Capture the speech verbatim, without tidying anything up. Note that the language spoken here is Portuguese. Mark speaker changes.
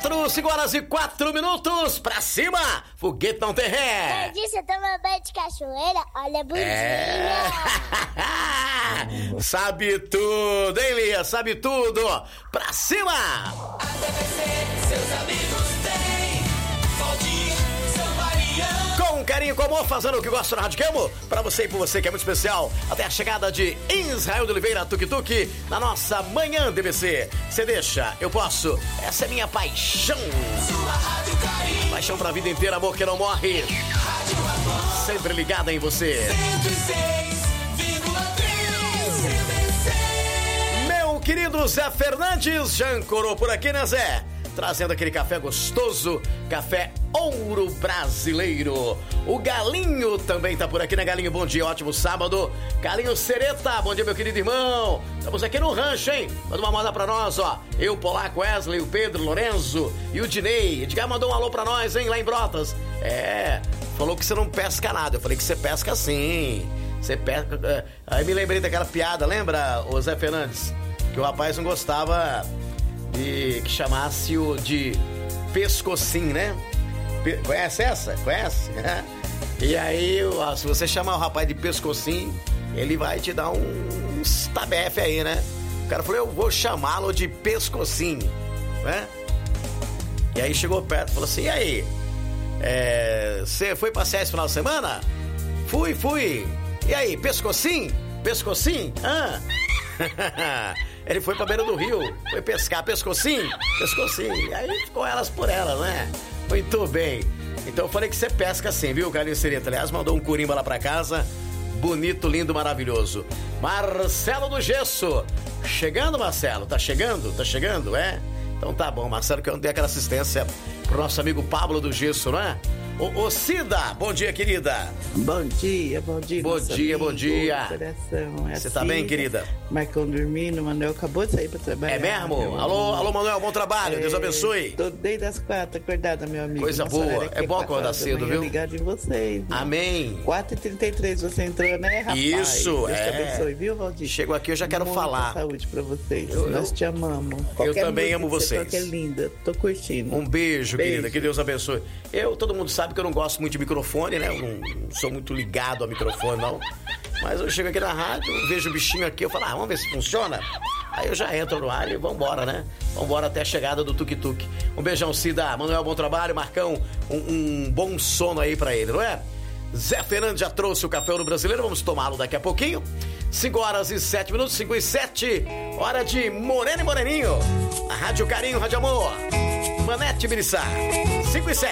Speaker 1: quatro, cinco horas e quatro minutos, pra cima, foguete não tem ré.
Speaker 2: Eu disse, eu tomo banho de cachoeira, olha a bundinha.
Speaker 1: É. Sabe tudo, hein, Lia? Sabe tudo. Pra cima.
Speaker 3: A T V C, seus amigos têm. Valdir, São Mariano.
Speaker 1: Com carinho, com amor, fazendo o que gosta na Rádio Camo. Pra você e por você que é muito especial. Até a chegada de Israel de Oliveira, Tuk Tuk, na nossa Manhã D B C. Você deixa, eu posso. Essa é minha paixão.
Speaker 3: Sua Rádio Carinho.
Speaker 1: Paixão pra vida inteira, amor que não morre.
Speaker 3: Rádio Amor.
Speaker 1: Sempre ligada em você.
Speaker 3: cento e seis vírgula três C B C.
Speaker 1: Meu querido Zé Fernandes, já ancorou por aqui, né, Zé? Trazendo aquele café gostoso, café ouro brasileiro. O Galinho também tá por aqui, né, Galinho? Bom dia, ótimo sábado. Galinho Sereta, bom dia, meu querido irmão. Estamos aqui no rancho, hein? Manda uma moda pra nós, ó. Eu, Polaco, Wesley, o Pedro, Lorenzo e o Dinei. Edgar mandou um alô pra nós, hein, lá em Brotas. É, falou que você não pesca nada. Eu falei que você pesca sim. Você pesca... Aí me lembrei daquela piada, lembra, ô Zé Fernandes? Que o rapaz não gostava... de que chamasse-o de pescocinho, né? Pe- Conhece essa? Conhece? E aí, ó, se você chamar o rapaz de pescocinho, ele vai te dar um, uns tabefe aí, né? O cara falou, eu vou chamá-lo de pescocinho, né? E aí chegou perto e falou assim, e aí? Você foi passear esse final de semana? Fui, fui. E aí, pescocinho? Pescocinho? Hã? Ele foi pra beira do rio, foi pescar, pescocinho, pescocinho. E aí ficou elas por elas, né? Muito bem. Então eu falei que você pesca sim, viu, Galinho Sereta? Aliás, mandou um curimba lá pra casa. Bonito, lindo, maravilhoso. Marcelo do Gesso. Chegando, Marcelo? Tá chegando? Tá chegando, é? Então tá bom, Marcelo, que eu não dei aquela assistência pro nosso amigo Pablo do Gesso, não é? Ô, ô Cida, bom dia, querida.
Speaker 4: Bom dia, bom dia.
Speaker 1: Bom dia,
Speaker 4: amigo,
Speaker 1: bom dia.
Speaker 4: Coração, é
Speaker 1: Você
Speaker 4: assim,
Speaker 1: tá bem, querida?
Speaker 4: Marcão dormindo, o Manuel acabou de sair pra trabalhar.
Speaker 1: É mesmo?
Speaker 4: meu
Speaker 1: Alô,
Speaker 4: amigo.
Speaker 1: alô, Manuel, bom trabalho,
Speaker 4: É,
Speaker 1: Deus abençoe.
Speaker 4: Tô desde as quatro acordada, meu amigo.
Speaker 1: Coisa
Speaker 4: Nossa,
Speaker 1: boa,
Speaker 4: horário aqui
Speaker 1: é bom
Speaker 4: quatro
Speaker 1: acordar
Speaker 4: horas da
Speaker 1: cedo,
Speaker 4: manhã,
Speaker 1: viu?
Speaker 4: Ligado em vocês. Né?
Speaker 1: Amém.
Speaker 4: quatro e trinta e três você entrou, né, rapaz?
Speaker 1: Isso,
Speaker 4: Deus
Speaker 1: é.
Speaker 4: te abençoe, viu, Valdir?
Speaker 1: Chego aqui, eu já quero
Speaker 4: Muita
Speaker 1: falar.
Speaker 4: saúde pra vocês.
Speaker 1: Eu-
Speaker 4: Nós
Speaker 1: eu-
Speaker 4: te amamos.
Speaker 1: Eu
Speaker 4: Qualquer
Speaker 1: também
Speaker 4: música
Speaker 1: amo
Speaker 4: que você
Speaker 1: vocês.
Speaker 4: toca é linda. Tô curtindo.
Speaker 1: Um beijo,
Speaker 4: Beijo.
Speaker 1: querida, que Deus abençoe. Eu, todo mundo sabe que eu não gosto muito de microfone, né? Eu não, não sou muito ligado a microfone, não. Mas eu chego aqui na rádio, vejo o bichinho aqui, eu falo, ah, vamos ver se funciona. Aí eu já entro no ar e vambora, né? Vambora até a chegada do Tuk Tuk. Um beijão, Cida. Manuel, bom trabalho. Marcão, um, um bom sono aí pra ele, não é? Zé Fernandes já trouxe o café ouro brasileiro, vamos tomá-lo daqui a pouquinho. cinco horas e sete minutos, cinco e sete. Hora de Moreno e Moreninho. A Rádio Carinho, Rádio Amor. Manete Miriçá. cinco e sete.